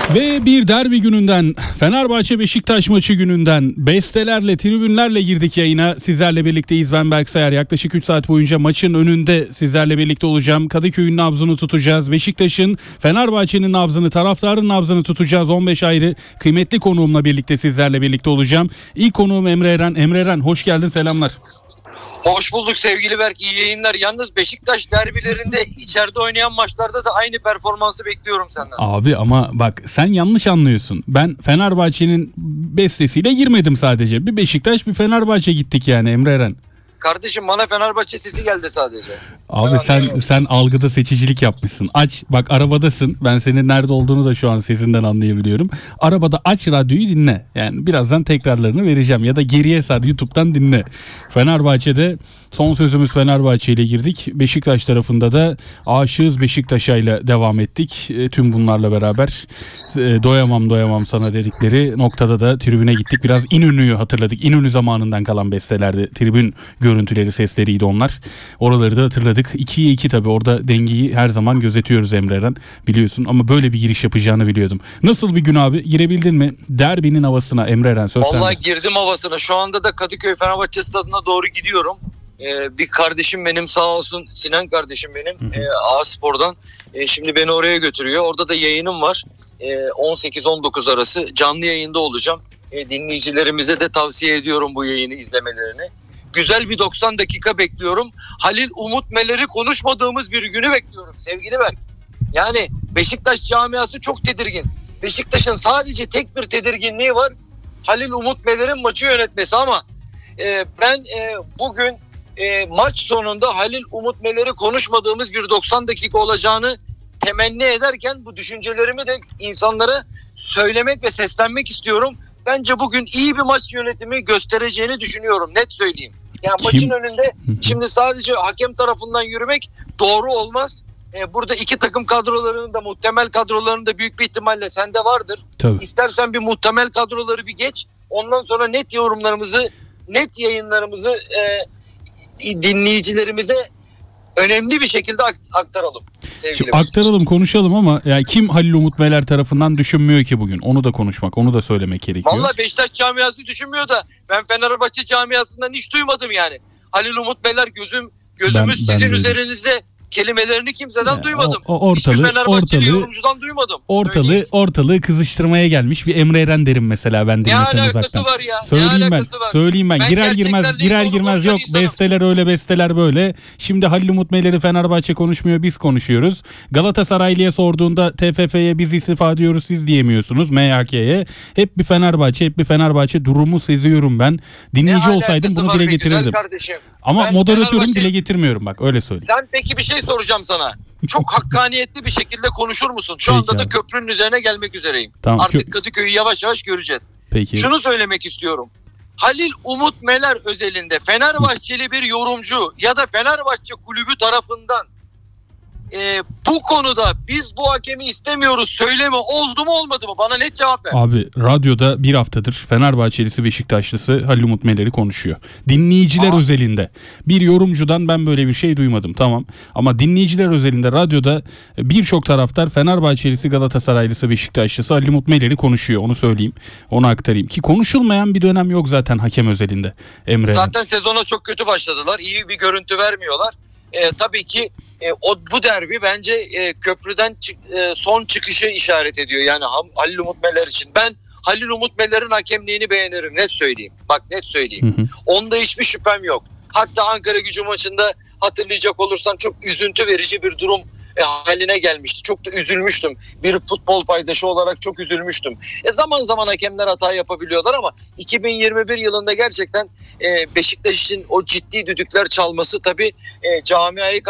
Ve bir derbi gününden, Fenerbahçe Beşiktaş maçı gününden bestelerle, tribünlerle girdik yayına. Sizlerle birlikteyiz. Ben Berk Sayar. Yaklaşık 3 saat boyunca maçın önünde sizlerle birlikte olacağım. Kadıköy'ün nabzını tutacağız. Beşiktaş'ın, Fenerbahçe'nin nabzını, taraftarın nabzını tutacağız. 15 ayrı kıymetli konuğumla birlikte sizlerle birlikte olacağım. İlk konuğum Emre Eren. Emre Eren, hoş geldin, selamlar. Hoş bulduk sevgili Berk, iyi yayınlar. Yalnız Beşiktaş derbilerinde içeride oynayan maçlarda da aynı performansı bekliyorum senden. Abi ama bak, sen yanlış anlıyorsun. Ben Fenerbahçe'nin bestesiyle girmedim sadece. Bir Beşiktaş bir Fenerbahçe gittik yani Emre Eren. Kardeşim bana Fenerbahçe sesi geldi sadece. Abi sen algıda seçicilik yapmışsın. Aç bak, arabadasın. Ben senin nerede olduğunu da şu an sesinden anlayabiliyorum. Arabada aç, radyoyu dinle. Yani birazdan tekrarlarını vereceğim ya da geriye sar, YouTube'dan dinle. Fenerbahçe'de son sözümüz Fenerbahçe ile girdik. Beşiktaş tarafında da aşığız Beşiktaş'a ile devam ettik. Tüm bunlarla beraber doyamam sana dedikleri noktada da tribüne gittik. Biraz İnönü'yü hatırladık. İnönü zamanından kalan bestelerdi. Tribün görüntüleri, sesleriydi onlar. Oraları da hatırladık. 2'ye 2 tabii, orada dengeyi her zaman gözetiyoruz Emre Eren, biliyorsun, ama böyle bir giriş yapacağını biliyordum. Nasıl bir gün abi? Girebildin mi derbinin havasına Emre Eren? Söz sende. Vallahi girdim havasına. Şu anda da Kadıköy Fenerbahçe stadına doğru gidiyorum. Bir kardeşim benim, sağ olsun, Sinan kardeşim benim, A-Spor'dan şimdi beni oraya götürüyor. Orada da yayınım var. 18-19 arası canlı yayında olacağım. Dinleyicilerimize de tavsiye ediyorum bu yayını izlemelerini. Güzel bir 90 dakika bekliyorum. Halil Umut Meler'i konuşmadığımız bir günü bekliyorum sevgili Berk. Yani Beşiktaş camiası çok tedirgin. Beşiktaş'ın sadece tek bir tedirginliği var. Halil Umut Meler'in maçı yönetmesi, ama ben bugün maç sonunda Halil Umut Meler'i konuşmadığımız bir 90 dakika olacağını temenni ederken bu düşüncelerimi de insanlara söylemek ve seslenmek istiyorum. Bence bugün iyi bir maç yönetimi göstereceğini düşünüyorum, net söyleyeyim. Yani maçın önünde şimdi sadece hakem tarafından yürümek doğru olmaz. Burada iki takım kadrolarının da, muhtemel kadrolarının da büyük bir ihtimalle sende vardır. Tabii. İstersen bir muhtemel kadroları bir geç. Ondan sonra net yorumlarımızı, net yayınlarımızı dinleyicilerimize önemli bir şekilde aktaralım. Şimdi aktaralım, konuşalım, ama ya kim Halil Umut Meler tarafından düşünmüyor ki bugün? Onu da konuşmak, onu da söylemek gerekiyor. Vallahi Beşiktaş camiası düşünmüyor da ben Fenerbahçe camiasından hiç duymadım yani. Halil Umut Meler gözümüz sizin üzerinizde kelimelerini kimseden duymadım. Hiçbir Fenerbahçeli yorumcudan duymadım. Ortalığı kızıştırmaya gelmiş bir Emre Eren derim mesela ben dinlesem uzaktan. Ne alakası var ya? Söyleyeyim ben. Girer girmez yok insanım. Besteler öyle, besteler böyle. Şimdi Halil Umut Meler'i Fenerbahçe konuşmuyor, biz konuşuyoruz. Galatasaraylı'ya sorduğunda TFF'ye biz istifa diyoruz, siz diyemiyorsunuz. MHK'ye hep bir Fenerbahçe durumu seziyorum ben. Dinleyici olsaydım bunu dile getirirdim. Ama ben moderatörüm, dile getirmiyorum, bak öyle söyleyeyim. Sen peki bir şey soracağım sana. Çok hakkaniyetli bir şekilde konuşur musun? Şu anda da köprünün üzerine gelmek üzereyim. Tamam, artık Kadıköy'ü yavaş yavaş göreceğiz. Peki. Şunu söylemek istiyorum. Halil Umut Meler özelinde Fenerbahçeli bir yorumcu ya da Fenerbahçe kulübü tarafından bu konuda biz bu hakemi istemiyoruz söyleme oldu mu olmadı mı? Bana net cevap ver. Abi radyoda bir haftadır Fenerbahçelisi Beşiktaşlısı Halil Umut Meler'i konuşuyor. Dinleyiciler özelinde bir yorumcudan ben böyle bir şey duymadım, tamam. Ama dinleyiciler özelinde radyoda birçok taraftar Fenerbahçelisi, Galatasaraylısı, Beşiktaşlısı Halil Umut Meler'i konuşuyor. Onu söyleyeyim, onu aktarayım. Ki konuşulmayan bir dönem yok zaten hakem özelinde Emre. Zaten sezona çok kötü başladılar. İyi bir görüntü vermiyorlar. Tabii ki bu derbi bence köprüden son çıkışı işaret ediyor. Yani Halil Umut Meler için. Ben Halil Umut Meler'in hakemliğini beğenirim. Net söyleyeyim. Bak net söyleyeyim. Onda hiçbir şüphem yok. Hatta Ankara Gücü maçında hatırlayacak olursan çok üzüntü verici bir durum haline gelmişti. Çok da üzülmüştüm. Bir futbol paydaşı olarak çok üzülmüştüm. Zaman zaman hakemler hata yapabiliyorlar, ama 2021 yılında gerçekten Beşiktaş için o ciddi düdükler çalması tabii camiayı